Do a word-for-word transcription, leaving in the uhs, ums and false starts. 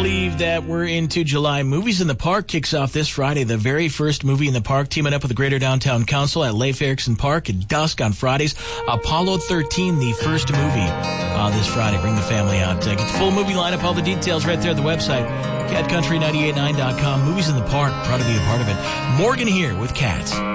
believe that we're into July. Movies in the Park kicks off this Friday. The very first movie in the park, teaming up with the Greater Downtown Council at Leif Erikson Park at dusk on Fridays. Apollo thirteen, the first movie uh, this Friday. Bring the family out. Uh, get the full movie lineup, all the details right there at the website, cat country nine eight nine dot com. Movies in the Park, proud to be a part of it. Morgan here with Cats.